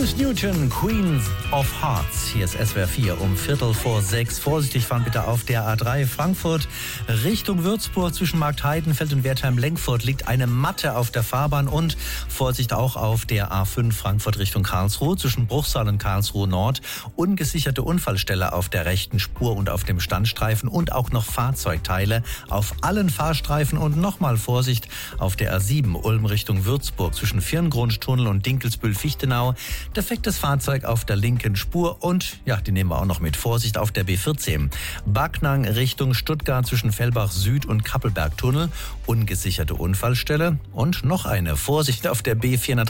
Bruce Newton, Queen of Hearts. Hier ist SWR 4 um 5:45. Vorsichtig fahren bitte auf der A3 Frankfurt Richtung Würzburg. Zwischen Marktheidenfeld und Wertheim-Lenkfurt liegt eine Matte auf der Fahrbahn. Und Vorsicht auch auf der A5 Frankfurt Richtung Karlsruhe. Zwischen Bruchsal und Karlsruhe Nord ungesicherte Unfallstelle auf der rechten Spur und auf dem Standstreifen. Und auch noch Fahrzeugteile auf allen Fahrstreifen. Und nochmal Vorsicht auf der A7 Ulm Richtung Würzburg. Zwischen Firngrundtunnel und Dinkelsbühl-Fichtenau. Defektes Fahrzeug auf der linken Spur und, ja, die nehmen wir auch noch mit. Vorsicht auf der B14. Backnang Richtung Stuttgart zwischen Fellbach Süd und Kappelbergtunnel. Ungesicherte Unfallstelle. Und noch eine. Vorsicht auf der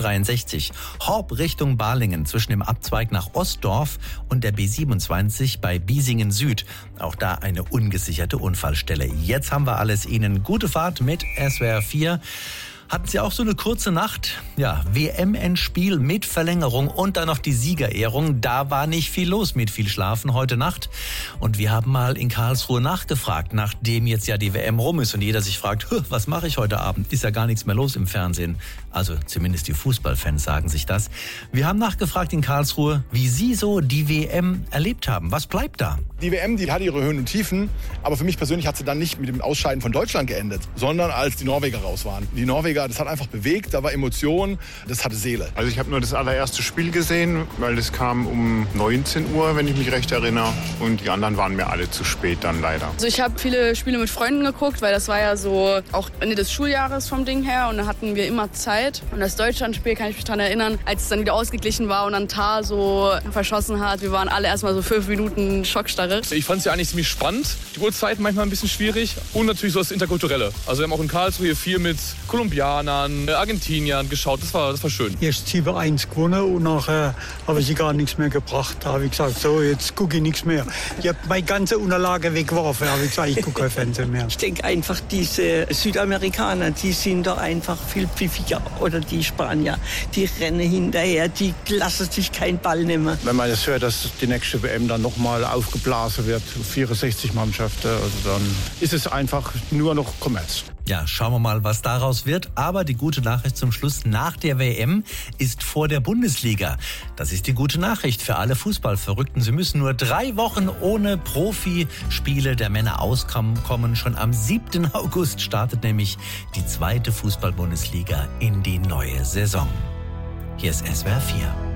B463. Horb Richtung Balingen zwischen dem Abzweig nach Ostdorf und der B27 bei Biesingen Süd. Auch da eine ungesicherte Unfallstelle. Jetzt haben wir alles. Ihnen gute Fahrt mit SWR 4. Hatten Sie auch so eine kurze Nacht? Ja, WM-Endspiel mit Verlängerung und dann noch die Siegerehrung. Da war nicht viel los mit viel Schlafen heute Nacht. Und wir haben mal in Karlsruhe nachgefragt, nachdem jetzt ja die WM rum ist und jeder sich fragt, was mache ich heute Abend? Ist ja gar nichts mehr los im Fernsehen. Also zumindest die Fußballfans sagen sich das. Wir haben nachgefragt in Karlsruhe, wie Sie so die WM erlebt haben. Was bleibt da? Die WM, die hatte ihre Höhen und Tiefen, aber für mich persönlich hat sie dann nicht mit dem Ausscheiden von Deutschland geendet, sondern als die Norweger raus waren. Die Norweger, das hat einfach bewegt, da war Emotion, das hatte Seele. Also ich habe nur das allererste Spiel gesehen, weil das kam um 19 Uhr, wenn ich mich recht erinnere. Und die anderen waren mir alle zu spät dann leider. Also ich habe viele Spiele mit Freunden geguckt, weil das war ja so auch Ende des Schuljahres vom Ding her und da hatten wir immer Zeit. Und das Deutschlandspiel kann ich mich daran erinnern, als es dann wieder ausgeglichen war und dann Tar so verschossen hat. Wir waren alle erstmal so 5 Minuten Schockstarre. Ich fand es ja eigentlich ziemlich spannend. Die Uhrzeiten manchmal ein bisschen schwierig und natürlich so das Interkulturelle. Also wir haben auch in Karlsruhe hier viel mit Kolumbianern, Argentiniern geschaut. Das war schön. Erst 7-1 gewonnen und nachher habe ich gar nichts mehr gebracht. Da habe ich gesagt, so jetzt gucke ich nichts mehr. Ich habe meine ganze Unterlage weggeworfen. Da habe ich gesagt, ich gucke kein Fernsehen mehr. Ich denke einfach, diese Südamerikaner, die sind doch einfach viel pfiffiger. Oder die Spanier, die rennen hinterher, die lassen sich keinen Ball nehmen. Wenn man jetzt hört, dass die nächste WM dann nochmal aufgeblasen wird, 64 Mannschaften, also dann ist es einfach nur noch Kommerz. Ja, schauen wir mal, was daraus wird. Aber die gute Nachricht zum Schluss: Nach der WM ist vor der Bundesliga. Das ist die gute Nachricht für alle Fußballverrückten. Sie müssen nur 3 Wochen ohne Profispiele der Männer auskommen. Schon am 7. August startet nämlich die 2. Fußball-Bundesliga in die neue Saison. Hier ist SWR 4.